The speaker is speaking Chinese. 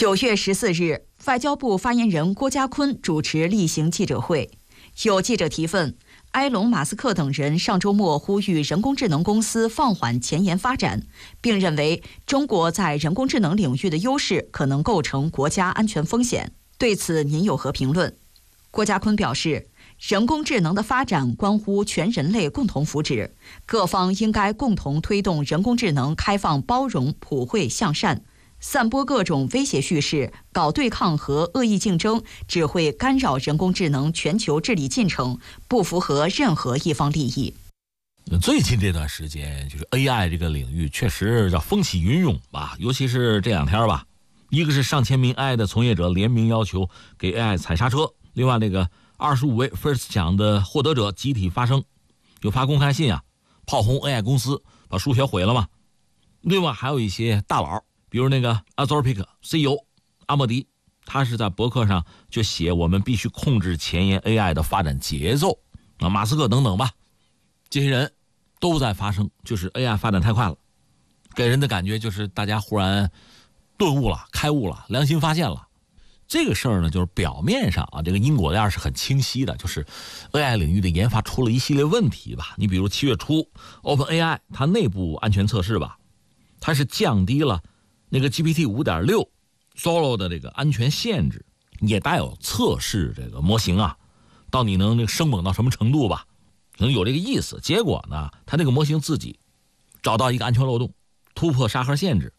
9月14日，外交部发言人郭家坤主持例行记者会，有记者提问，埃隆·马斯克等人上周末呼吁人工智能公司放缓前沿发展，并认为中国在人工智能领域的优势可能构成国家安全风险。对此，您有何评论？郭家坤表示，人工智能的发展关乎全人类共同福祉，各方应该共同推动人工智能开放、包容、普惠、向善。散播各种威胁叙事、搞对抗和恶意竞争，只会干扰人工智能全球治理进程，不符合任何一方利益。 最近这段时间，就是 AI 这个领域确实叫风起云涌吧，尤其是这2天吧，一个是上千名 AI 的从业者联名要求给 AI 踩刹车，另外那个25位 FIRST 奖的获得者集体发声，就发公开信啊，炮轰 AI 公司把数学毁了嘛。另外还有一些大佬，比如那个 Anthropic CEO 阿莫迪，他是在博客上就写我们必须控制前沿 AI 的发展节奏。马斯克等等吧，这些人都在发声，就是 AI 发展太快了，给人的感觉就是大家忽然顿悟了、开悟了、良心发现了。这个事儿呢，就是表面上啊，这个因果链是很清晰的，就是 AI 领域的研发出了一系列问题吧。你比如7月初 OpenAI 它内部安全测试吧，它是降低了那个 GPT 5.6 Solo 的这个安全限制，也带有测试这个模型啊，到底能生猛到什么程度吧，可能有这个意思。结果呢，它那个模型自己找到一个安全漏洞，突破沙盒限制，